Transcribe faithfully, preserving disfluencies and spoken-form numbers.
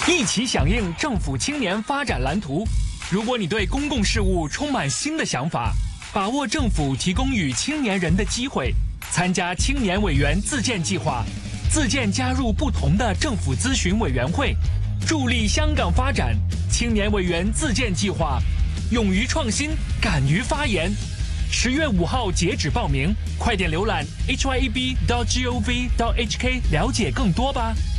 一起响应政府青年发展蓝图。如果你对公共事务充满新的想法，把握政府提供与青年人的机会，参加青年委员自荐计划，自荐加入不同的政府咨询委员会，助力香港发展。青年委员自荐计划，勇于创新，敢于发言。十月五号截止报名，快点浏览 h y e b dot gov dot h k 了解更多吧。